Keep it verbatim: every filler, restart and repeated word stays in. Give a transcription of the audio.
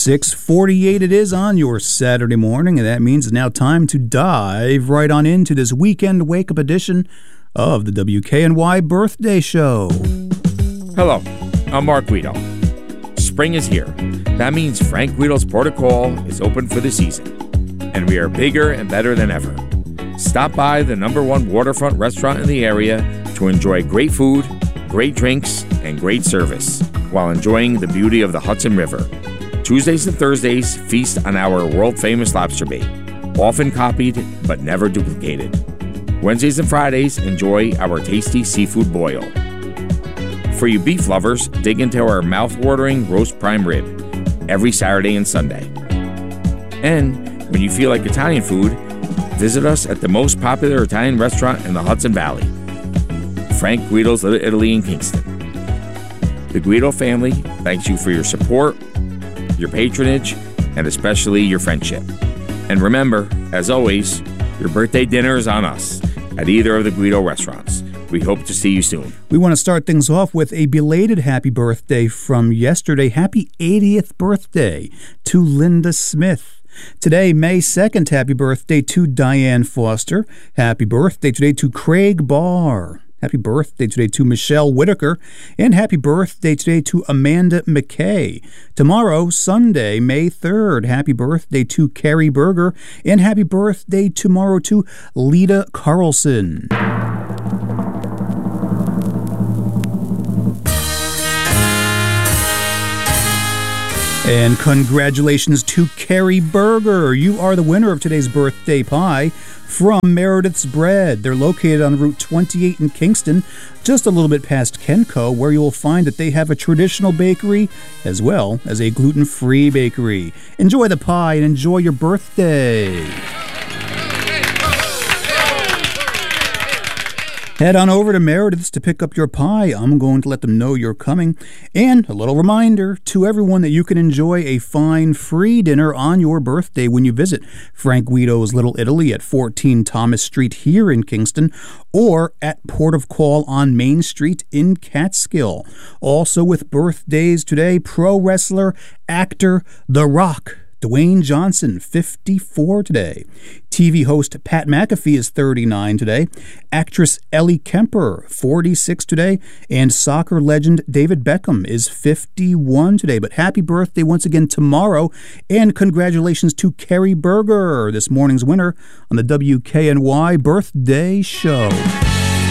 six forty-eight it is on your Saturday morning, and that means it's now time to dive right on into this weekend wake-up edition of the W K N Y Birthday Show. Hello, I'm Mark Guido. Spring is here. That means Frank Guido's Port of Call is open for the season, and we are bigger and better than ever. Stop by the number one waterfront restaurant in the area to enjoy great food, great drinks, and great service while enjoying the beauty of the Hudson River. Tuesdays and Thursdays feast on our world-famous lobster bait, often copied but never duplicated. Wednesdays and Fridays enjoy our tasty seafood boil. For you beef lovers, dig into our mouth-watering roast prime rib every Saturday and Sunday. And when you feel like Italian food, visit us at the most popular Italian restaurant in the Hudson Valley, Frank Guido's Little Italy in Kingston. The Guido family thanks you for your support, your patronage, and especially your friendship. And remember, as always, your birthday dinner is on us at either of the Guido restaurants. We hope to see you soon. We want to start things off with a belated happy birthday from yesterday. Happy eightieth birthday to Linda Smith. Today, May second, happy birthday to Diane Foster. Happy birthday today to Craig Barr. Happy birthday today to Michelle Whitaker. And happy birthday today to Amanda McKay. Tomorrow, Sunday, May third, happy birthday to Carrie Berger. And happy birthday tomorrow to Lita Carlson. And congratulations to Carrie Berger. You are the winner of today's birthday pie from Meredith's Bread. They're located on Route twenty-eight in Kingston, just a little bit past Kenco, where you will find that they have a traditional bakery as well as a gluten-free bakery. Enjoy the pie and enjoy your birthday. Head on over to Meredith's to pick up your pie. I'm going to let them know you're coming. And a little reminder to everyone that you can enjoy a fine free dinner on your birthday when you visit Frank Guido's Little Italy at fourteen Thomas Street here in Kingston, or at Port of Call on Main Street in Catskill. Also with birthdays today, pro wrestler, actor, The Rock Dwayne Johnson, fifty-four today. T V host Pat McAfee is thirty-nine today. Actress Ellie Kemper, forty-six today. And soccer legend David Beckham is fifty-one today. But happy birthday once again tomorrow. And congratulations to Carrie Berger, this morning's winner on the W K N Y Birthday Show.